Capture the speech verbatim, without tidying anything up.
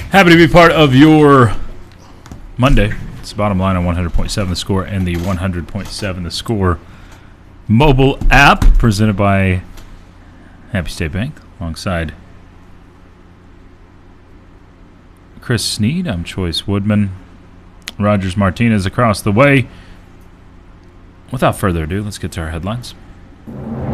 Happy to be part of your Monday. It's the bottom line on one hundred point seven The Score and the one hundred point seven The Score mobile app, presented by Happy State Bank, alongside Chris Sneed. I'm Choice Woodman. Rogers Martinez across the way. Without further ado, let's get to our headlines.